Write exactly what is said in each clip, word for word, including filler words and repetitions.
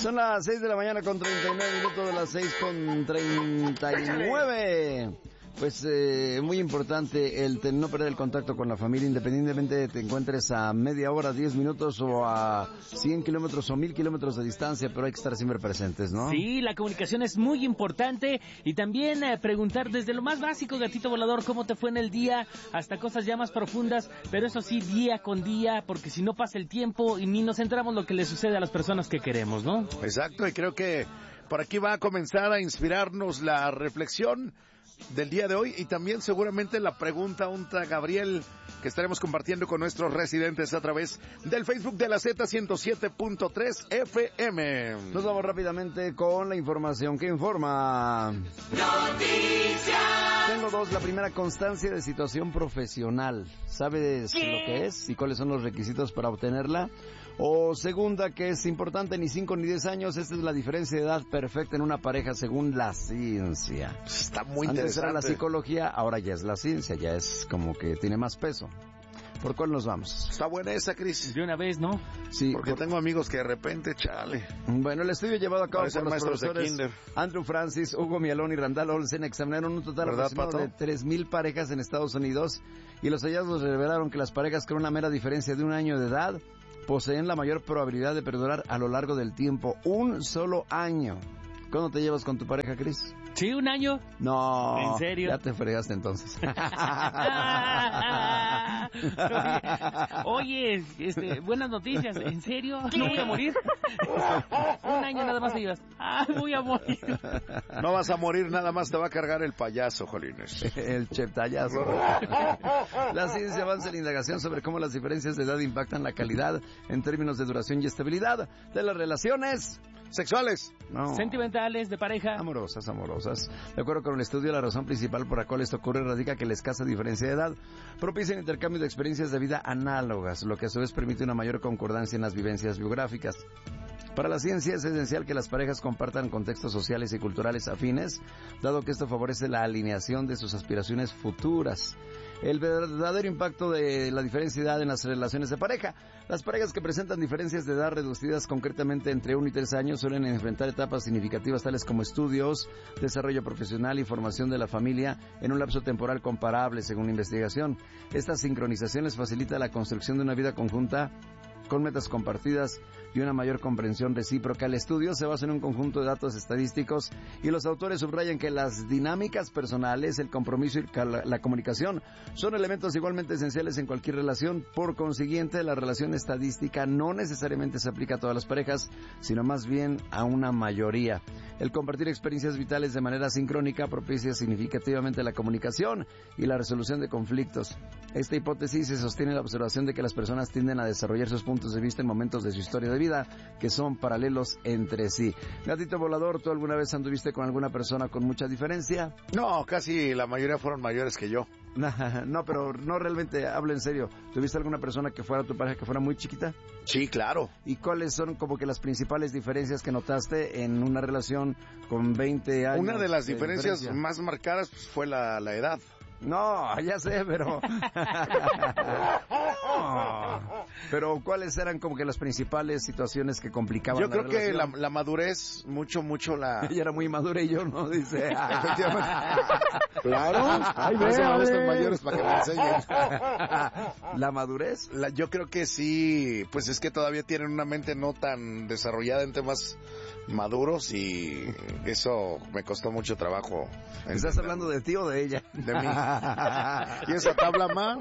Son las seis de la mañana con treinta y nueve minutos, de las seis con treinta y nueve. Pues eh, muy importante el no perder el contacto con la familia, independientemente de que te encuentres a media hora, diez minutos o a cien kilómetros o mil kilómetros de distancia, pero hay que estar siempre presentes, ¿no? Sí, la comunicación es muy importante y también eh, preguntar desde lo más básico, gatito volador, cómo te fue en el día, hasta cosas ya más profundas, pero eso sí, día con día, porque si no pasa el tiempo y ni nos enteramos lo que le sucede a las personas que queremos, ¿no? Exacto, y creo que por aquí va a comenzar a inspirarnos la reflexión del día de hoy y también seguramente la pregunta unta Gabriel que estaremos compartiendo con nuestros residentes a través del Facebook de la Z ciento siete punto tres F M. Nos vamos rápidamente con la información que informa. Noticias. Tengo dos. La primera, constancia de situación profesional. ¿Sabes ¿Qué? lo que es y cuáles son los requisitos para obtenerla? O segunda, que es importante, ni cinco ni diez años. Esta es la diferencia de edad perfecta en una pareja según la ciencia. Está muy Antes interesante. era la psicología, ahora ya es la ciencia, ya es como que tiene más peso. ¿Por cuál nos vamos? Está buena esa, Cris. De una vez, ¿no? Sí. Porque por... tengo amigos que de repente, chale. Bueno, el estudio llevado a cabo Parecen por los profesores de Andrew Francis, Hugo Mielón y Randall Olsen examinaron un total aproximado de tres mil parejas en Estados Unidos y los hallazgos revelaron que las parejas con una mera diferencia de un año de edad poseen la mayor probabilidad de perdurar a lo largo del tiempo. Un solo año. ¿Cuándo te llevas con tu pareja, Cris? Sí, un año. No. ¿En serio? Ya te fregaste entonces. Oye, este, buenas noticias. ¿En serio? ¿No voy a morir? Un año nada más te llevas. Ah, voy a morir. No vas a morir, nada más te va a cargar el payaso, Jolines. El cheptallazo. La ciencia avanza en la indagación sobre cómo las diferencias de edad impactan la calidad en términos de duración y estabilidad de las relaciones sexuales. No. Sentimentales, de pareja. Amorosas, amorosas. De acuerdo con el estudio, la razón principal por la cual esto ocurre radica que la escasa diferencia de edad propicia el intercambio de experiencias de vida análogas, lo que a su vez permite una mayor concordancia en las vivencias biográficas. Para la ciencia es esencial que las parejas compartan contextos sociales y culturales afines, dado que esto favorece la alineación de sus aspiraciones futuras. El verdadero impacto de la diferencia de edad en las relaciones de pareja. Las parejas que presentan diferencias de edad reducidas concretamente entre uno y tres años suelen enfrentar etapas significativas tales como estudios, desarrollo profesional y formación de la familia en un lapso temporal comparable, según la investigación. Esta sincronización les facilita la construcción de una vida conjunta con metas compartidas y una mayor comprensión recíproca. El estudio se basa en un conjunto de datos estadísticos y los autores subrayan que las dinámicas personales, el compromiso y la, la comunicación son elementos igualmente esenciales en cualquier relación. Por consiguiente, la relación estadística no necesariamente se aplica a todas las parejas, sino más bien a una mayoría. El compartir experiencias vitales de manera sincrónica propicia significativamente la comunicación y la resolución de conflictos. Esta hipótesis se sostiene en la observación de que las personas tienden a desarrollar sus puntos de vista en momentos de su historia de vida que son paralelos entre sí. Gatito volador, ¿tú alguna vez anduviste con alguna persona con mucha diferencia? No, casi la mayoría fueron mayores que yo. No, pero no realmente, hablo en serio. ¿Tuviste alguna persona que fuera tu pareja que fuera muy chiquita? Sí, claro. ¿Y cuáles son como que las principales diferencias que notaste en una relación con veinte años? Una de las de diferencias diferencia? más marcadas pues, fue la, la edad. No, ya sé, pero... no. Pero ¿cuáles eran como que las principales situaciones que complicaban yo la creo relación? que la, la madurez, mucho, mucho la... Ella era muy madura y yo no, dice... Claro. Ay, ve, estos mayores para que me enseñen. ¿La madurez? La, yo creo que sí, pues es que todavía tienen una mente no tan desarrollada en temas maduros y eso me costó mucho trabajo. ¿Estás hablando de ti o de ella? De mí. ¿Y esa tabla más?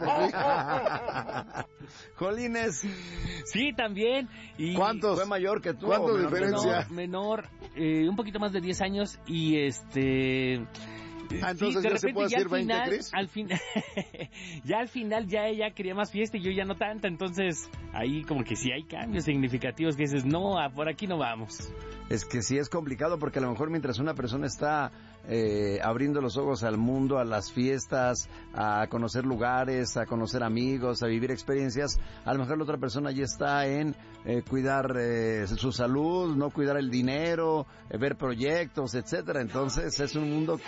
Jolines. Sí, también. Y ¿Cuántos? ¿Fue mayor que tú? ¿Cuánto menor? diferencia? Menor, menor eh, un poquito más de diez años y este... Ah, entonces sí, de ya se repente puede ya decir al veinte, final, Cris. al fin, ya al final ya ella quería más fiesta y yo ya no tanta, entonces ahí como que sí hay cambios significativos que dices, no, por aquí no vamos. Es que sí es complicado porque a lo mejor mientras una persona está eh, abriendo los ojos al mundo, a las fiestas, a conocer lugares, a conocer amigos, a vivir experiencias, a lo mejor la otra persona ya está en eh, cuidar eh, su salud, no cuidar el dinero, eh, ver proyectos, etcétera. Entonces es un mundo que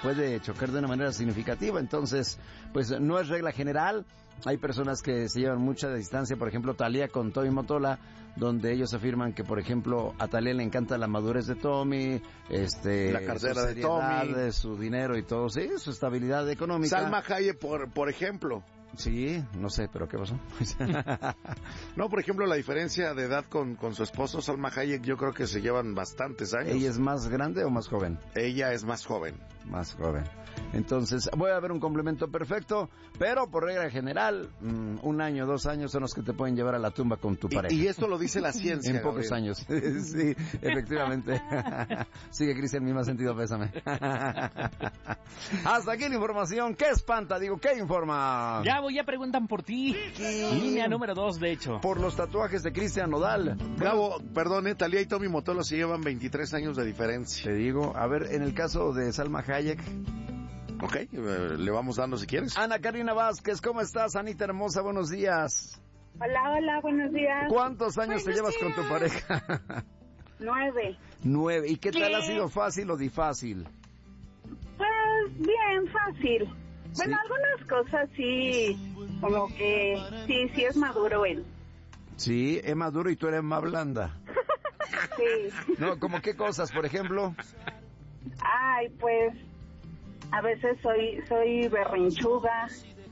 puede chocar de una manera significativa. Entonces, pues no es regla general. Hay personas que se llevan mucha distancia, por ejemplo, Thalía con Tommy Mottola, donde ellos afirman que, por ejemplo, a Thalía le encanta la madurez de Tommy, este, la cartera su de Tommy, su dinero y todo, sí, su estabilidad económica. Salma Hayek, por, por ejemplo. Sí, no sé, pero ¿qué pasó? No, por ejemplo, la diferencia de edad con, con su esposo, Salma Hayek, yo creo que se llevan bastantes años. ¿Ella es más grande o más joven? Ella es más joven. Más joven. Entonces, voy a ver un complemento perfecto, pero por regla general, mmm, un año, dos años son los que te pueden llevar a la tumba con tu pareja. Y, y esto lo dice la ciencia. En pocos Gabriel. años. Sí, efectivamente. Sigue, Cristian, mi más sentido pésame. Hasta aquí la información. ¿Qué espanta? Digo, ¿qué informa? Gabo, ya preguntan por ti. Línea número dos, de hecho. Por los tatuajes de Cristian Nodal. Gabo, perdón, eh, Thalía y Tommy Mottola se llevan veintitrés años de diferencia. Te digo, a ver, en el caso de Salma Hayek. Ok, eh, le vamos dando si quieres. Ana Karina Vázquez, ¿cómo estás, Anita hermosa? Buenos días. Hola, hola, buenos días. ¿Cuántos años buenos te llevas días. con tu pareja? Nueve. Nueve. ¿Y qué tal ¿Qué? ha sido, fácil o difícil? Pues bien, fácil. Bueno, Sí. algunas cosas sí, como que sí, sí es maduro él. Sí, es maduro y tú eres más blanda. Sí. No, ¿como qué cosas, por ejemplo? Ay, pues a veces soy soy berrinchuda,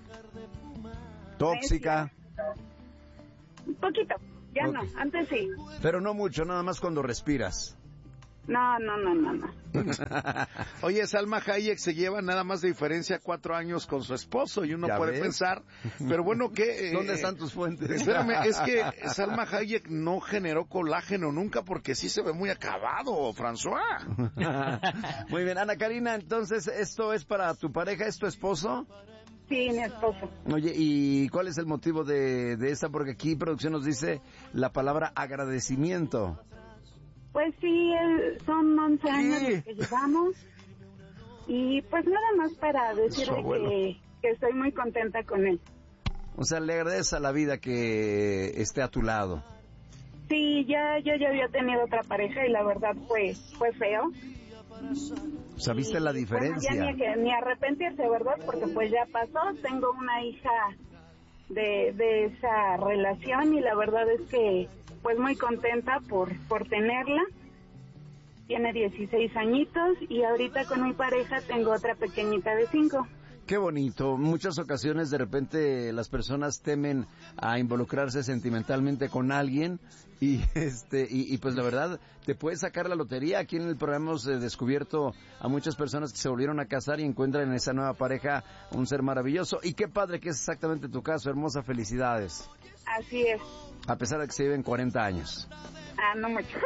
Tóxica, un poquito. Ya Ok. no, antes sí. pero no mucho, nada más cuando respiras. No, no, no, no, no. Oye, Salma Hayek se lleva nada más de diferencia cuatro años con su esposo y uno ¿Ya puede ves? pensar, pero bueno, ¿qué? ¿Dónde están tus fuentes? Espérame, es que Salma Hayek no generó colágeno nunca porque sí se ve muy acabado, François. Muy bien, Ana Karina, entonces, ¿esto es para tu pareja, es tu esposo? Sí, mi esposo. Oye, ¿y cuál es el motivo de, de esta? Porque aquí producción nos dice la palabra agradecimiento. Pues sí, él- son once años Sí. los que llevamos. Y pues nada más para Su decirle abuelo. que, que estoy muy contenta con él. O sea, le agradeces a la vida que esté a tu lado. Sí, ya yo ya había tenido otra pareja y la verdad fue fue feo. O sea, ¿viste la Y, diferencia? Bueno, ya ni, que- ni arrepentirse, ¿verdad? Porque pues ya pasó, tengo una hija de, de esa relación y la verdad es que pues muy contenta por, por tenerla. Tiene dieciséis añitos y ahorita con mi pareja tengo otra pequeñita de cinco. Qué bonito. Muchas ocasiones de repente las personas temen a involucrarse sentimentalmente con alguien y este y, y pues la verdad te puedes sacar la lotería. Aquí en el programa hemos eh, descubierto a muchas personas que se volvieron a casar y encuentran en esa nueva pareja un ser maravilloso. Y qué padre que es exactamente tu caso. Hermosa, felicidades. Así es. A pesar de que se lleven cuarenta años. Ah, no mucho.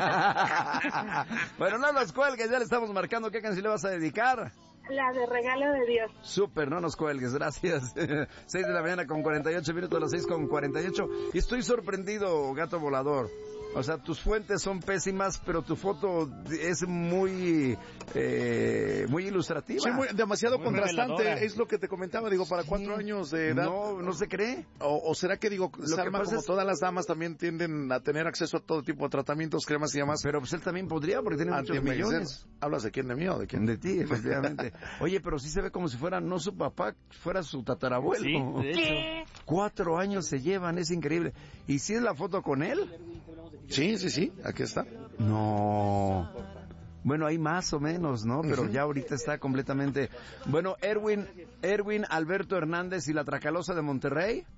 Bueno, no nos cuelgues, ya le estamos marcando qué canción le vas a dedicar. La de Regalo de Dios. Súper, no nos cuelgues, gracias. seis de la mañana con cuarenta y ocho minutos, a las seis con cuarenta y ocho. Y estoy sorprendido, gato volador. O sea, tus fuentes son pésimas, pero tu foto es muy, eh, muy ilustrativa. Sí, muy- demasiado Muy contrastante, reveladora. es lo que te comentaba, digo, para cuatro años de edad. No, no se cree. O, o será que digo, que Salma, pasa como es- todas las damas también tienden a tener acceso a todo tipo de tratamientos, cremas y demás. Pero pues él también podría, porque tiene muchos Anti-envejecer. millones. ¿Hablas de quién, de mí o de quién? De ti, efectivamente. Oye, pero sí se ve como si fuera no su papá, fuera su tatarabuelo. Sí, de hecho. Cuatro años se llevan, es increíble. ¿Y si es la foto con él? Sí, sí, sí, aquí está. No. Bueno, hay más o menos, ¿no? Pero ya ahorita está completamente... Bueno, Erwin, Erwin Alberto Hernández y la Tracalosa de Monterrey.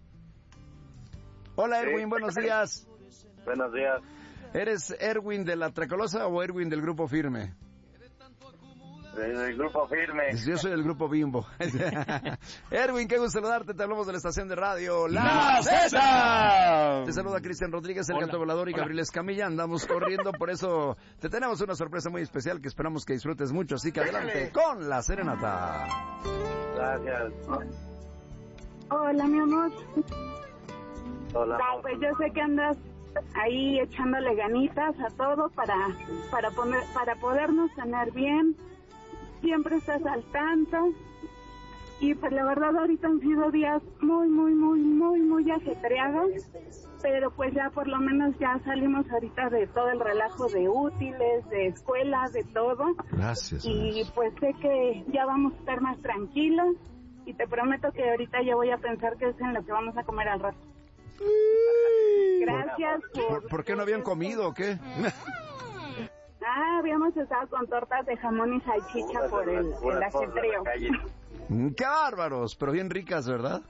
Hola, Erwin, buenos días. Buenos días. ¿Eres Erwin de la Tracalosa o Erwin del Grupo Firme? Del grupo Firme. Yo soy del Grupo Bimbo. Erwin, qué gusto saludarte. Te hablamos de la estación de radio ¡La César! Te saluda Cristian Rodríguez, el Hola. Gato Volador y Hola. Gabriel Escamilla. Andamos corriendo, por eso te tenemos una sorpresa muy especial que esperamos que disfrutes mucho. Así que adelante con la serenata. Gracias. Hola, mi amor. Hola. Ay, pues yo sé que andas ahí echándole ganitas a todo para para poner, para podernos tener bien. Siempre estás al tanto. Y pues la verdad ahorita han sido días muy, muy, muy, muy, muy ajetreados. pero pues ya por lo menos ya salimos ahorita de todo el relajo de útiles, de escuela, de todo. Gracias. Y pues sé que ya vamos a estar más tranquilos y te prometo que ahorita ya voy a pensar que es en lo que vamos a comer al rato. Gracias por... ¿Por, ¿Por qué no habían comido o qué? Ah, habíamos estado con tortas de jamón y salchicha por el, el ajetreo. ¡Qué bárbaros! Pero bien ricas, ¿verdad?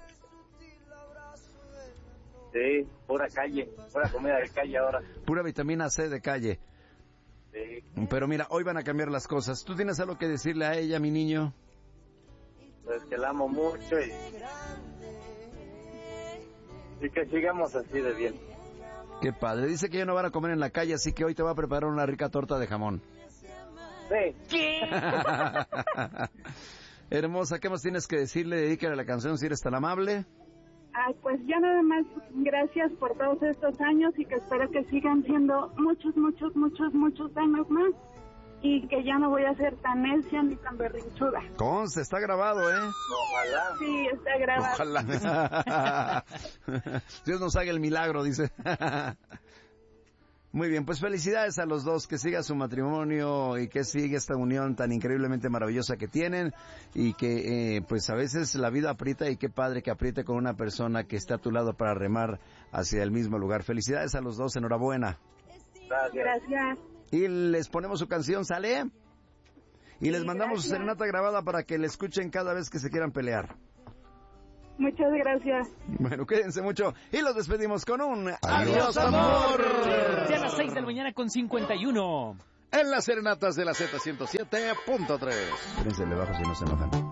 Sí, pura calle, pura comida de calle ahora. Pura vitamina C de calle. Sí. Pero mira, hoy van a cambiar las cosas. ¿Tú tienes algo que decirle a ella, mi niño? Pues que la amo mucho y... y que sigamos así de bien. Qué padre. Dice que ya no van a comer en la calle, así que hoy te va a preparar una rica torta de jamón. Sí. ¿Qué? Hermosa, ¿qué más tienes que decirle? Dedícale la canción si eres tan amable. Ay, pues ya nada más, gracias por todos estos años y que espero que sigan siendo muchos, muchos, muchos, muchos años más y que ya no voy a ser tan necia ni tan berrinchuda. Conste, está grabado, ¿eh? Ojalá. Sí, está grabado. Ojalá. Dios nos haga el milagro, dice. Muy bien, pues felicidades a los dos, que siga su matrimonio y que siga esta unión tan increíblemente maravillosa que tienen y que eh, pues a veces la vida aprieta y qué padre que apriete con una persona que está a tu lado para remar hacia el mismo lugar. Felicidades a los dos, enhorabuena. Gracias. Gracias. Y les ponemos su canción, ¿sale? Y Sí, les mandamos su gracias. serenata grabada para que la escuchen cada vez que se quieran pelear. Muchas gracias. Bueno, cuídense mucho y los despedimos con un ¡Adiós, amor! Ya a las seis de la mañana con cincuenta y uno. En las serenatas de la Z ciento siete punto tres. Espérense, le bajo si no se enojan.